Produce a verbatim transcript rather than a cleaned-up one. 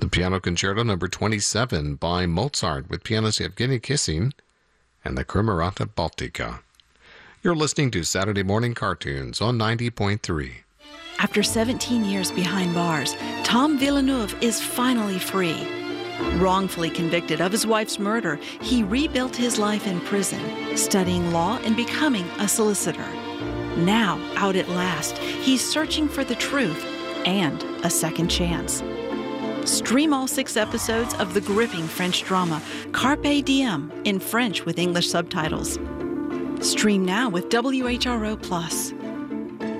the Piano Concerto number twenty-seven by Mozart with pianist Evgeny Kissin and the Camerata Baltica. You're listening to Saturday Morning Cartoons on ninety point three. After seventeen years behind bars, Tom Villeneuve is finally free. Wrongfully convicted of his wife's murder, he rebuilt his life in prison, studying law and becoming a solicitor. Now, out at last, he's searching for the truth and a second chance. Stream all six episodes of the gripping French drama Carpe Diem in French with English subtitles. Stream now with W H R O Plus.